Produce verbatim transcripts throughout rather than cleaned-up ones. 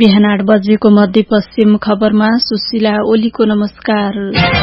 बिहान आठ बजेको मध्यपश्चिम खबरमा सुशीला ओलीको नमस्कार।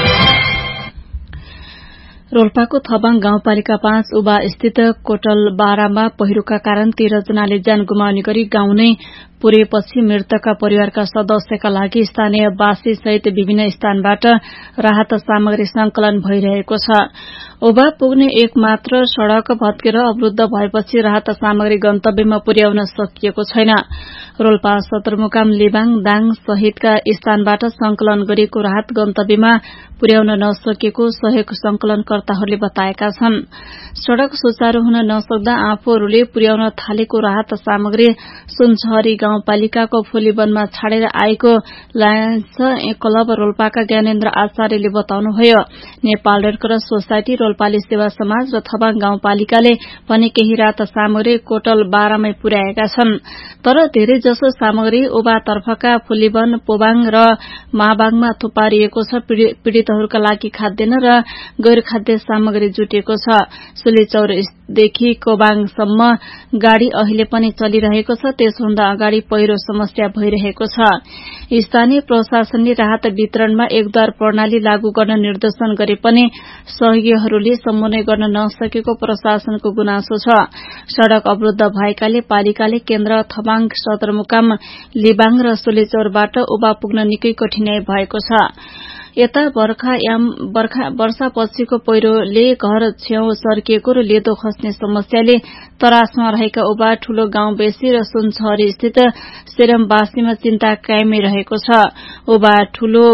रोल्पाको थबाङ गाउँपालिका पाँच उबा स्थित कोटल बारामा पहिरोका कारण तेह्र जनाले ज्यान गुमाउने गरी गाउँ नै पुरेपछि मृतकका परिवारका सदस्यका लागि स्थानीय वासी सहित विभिन्न स्थानबाट राहत सामग्री संकलन भइरहेको छ। उबा पुग्ने एक मात्र सड़क भत्केर अवरूद्ध भएपछि राहत सामग्री गन्तव्यमा पुर्याउन सकिएको छैन। रोल्पा सदरमुकाम लिबाङ दाङ सहितका स्थानबाट संकलन गरिएको राहत गन्तव्यमा पुर्याउन नसकेको सहयोग संकलनकर्ताहरूले बताएका छन्। सड़क सुचारू हुन नसक्दा आफूहरूले पुर्याउन थालेको राहत सामग्री सुनछहरी गाउँपालिकाको फुलीवनमा छाडेर आएको लायन्स क्लब रोल्पाका ज्ञानेन्द्र आचार्यले बताउनुभयो। नेपाल रेडक्रस सोसाइटी रोल्पाली सेवा समाज र थबाङ गाउँपालिकाले पनि केही राहत सामग्री कोटल बारामै पुर्याएका छन्, तर धेरै जसो सामग्री उबातर्फका फुलीवन पोबाङ र माबाङमा थुपारिएको छ। पीड़ितहरूका लागि खाद्यान्न र गैर खाद्य सामग्री जुटिएको छ। सुलीचौरदेखि कोबाङसम्म गाड़ी अहिले पनि चलिरहेको छ। त्यसभन्दा अगाडि पहिरो समस्या भइरहेको छ। स्थानीय प्रशासनले राहत वितरणमा एकद्वार प्रणाली लागू गर्न निर्देशन गरे पनि सहयोगीहरूले समन्वय गर्न नसकेको प्रशासनको गुनासो छ। सड़क अवरूद्ध भएकाले पालिकाले केन्द्र थबाङ सदरमुकाम लिबाङ र सुलीचौरबाट उबा पुग्न निकै कठिनाई भएको छ। यता बर्खा याम बर्खा वर्षापछिको पहिरोले घर छेउ सर्किएको र लेदो खस्ने समस्याले तरासमा रहेका उबा ठूलो गाउँ बेसी र सुनछहरी स्थित सेरमवासीमा चिन्ता कायमै रहेको छ। उबा ठूलो